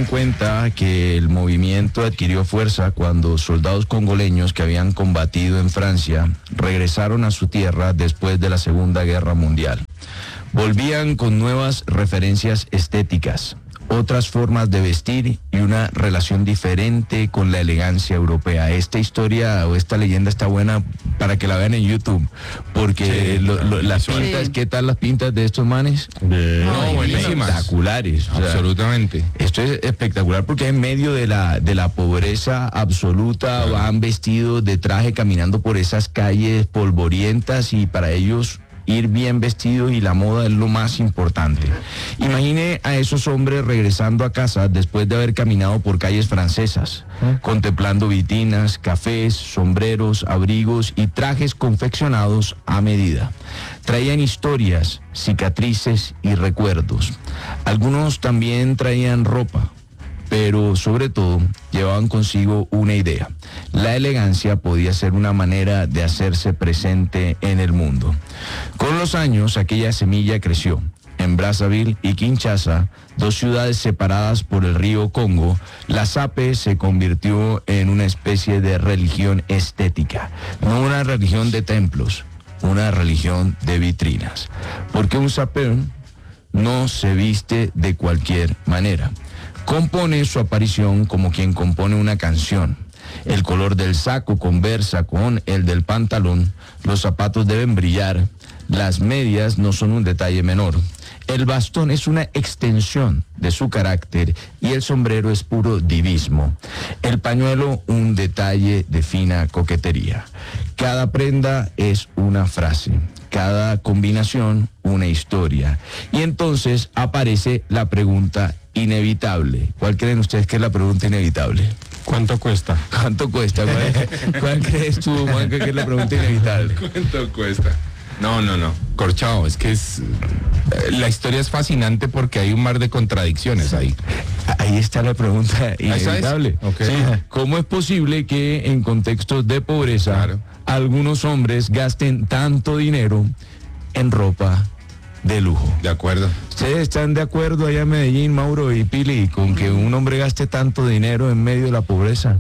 cuenta que el movimiento adquirió fuerza cuando soldados congoleños que habían combatido en Francia regresaron a su tierra después de la Segunda Guerra Mundial. Volvían con nuevas referencias estéticas, otras formas de vestir y una relación diferente con la elegancia europea. Esta historia o esta leyenda está buena para que la vean en YouTube, porque las pintas, ¿qué tal las pintas de estos manes? No, buenísimas. Espectaculares. O sea, absolutamente. Esto es espectacular porque en medio de la pobreza absoluta van vestidos de traje caminando por esas calles polvorientas y para ellos ir bien vestidos y la moda es lo más importante. Imagine a esos hombres regresando a casa después de haber caminado por calles francesas, contemplando vitrinas, cafés, sombreros, abrigos y trajes confeccionados a medida. Traían historias, cicatrices y recuerdos. Algunos también traían ropa, pero sobre todo llevaban consigo una idea. La elegancia podía ser una manera de hacerse presente en el mundo. Con los años, aquella semilla creció. En Brazzaville y Kinshasa, dos ciudades separadas por el río Congo, la SAPE se convirtió en una especie de religión estética, no una religión de templos, una religión de vitrinas. Porque un sapeur no se viste de cualquier manera. Compone su aparición como quien compone una canción. El color del saco conversa con el del pantalón, los zapatos deben brillar, las medias no son un detalle menor. El bastón es una extensión de su carácter y el sombrero es puro divismo. El pañuelo un detalle de fina coquetería. Cada prenda es una frase, cada combinación una historia. Y entonces aparece la pregunta inevitable. ¿Cuál creen ustedes que es la pregunta inevitable? ¿Cuánto cuesta? ¿Cuánto cuesta? ¿Cuál crees tú, Juanca, que es la pregunta inevitable? ¿Cuánto cuesta? No. Corchado, es que la historia es fascinante porque hay un mar de contradicciones ahí. Ahí está la pregunta inevitable. Okay. Sí. ¿Cómo es posible que en contextos de pobreza algunos hombres gasten tanto dinero en ropa de lujo? De acuerdo. ¿Ustedes están de acuerdo allá en Medellín, Mauro y Pili, con que un hombre gaste tanto dinero en medio de la pobreza?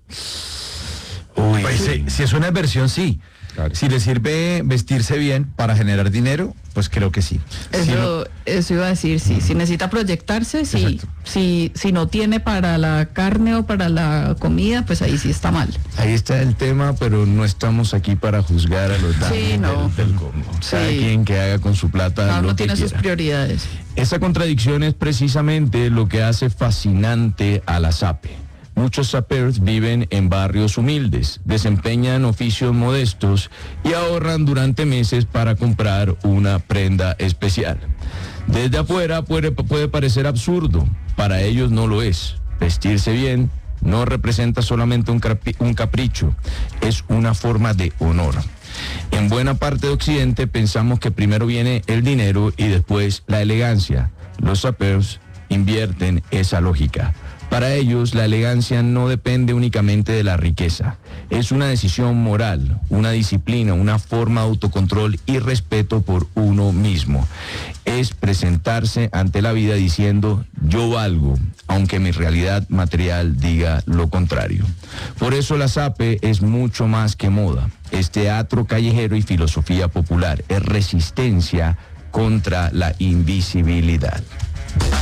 Uy, pues si es una inversión, sí. Claro. Si le sirve vestirse bien para generar dinero, pues creo que sí. Eso iba a decir, sí. Si necesita proyectarse, sí. Si no tiene para la carne o para la comida, pues ahí sí está mal. Ahí está el tema, pero no estamos aquí para juzgar a los daños del Congo. Cada quien que haga con su plata Cada lo uno que tiene quiera. sus prioridades. Esa contradicción es precisamente lo que hace fascinante a la SAPE. Muchos sapeurs viven en barrios humildes, desempeñan oficios modestos y ahorran durante meses para comprar una prenda especial. Desde afuera puede parecer absurdo, para ellos no lo es. Vestirse bien no representa solamente un capricho, es una forma de honor. En buena parte de Occidente pensamos que primero viene el dinero y después la elegancia. Los sapeurs invierten esa lógica. Para ellos, la elegancia no depende únicamente de la riqueza. Es una decisión moral, una disciplina, una forma de autocontrol y respeto por uno mismo. Es presentarse ante la vida diciendo, yo valgo, aunque mi realidad material diga lo contrario. Por eso la SAPE es mucho más que moda. Es teatro callejero y filosofía popular. Es resistencia contra la invisibilidad.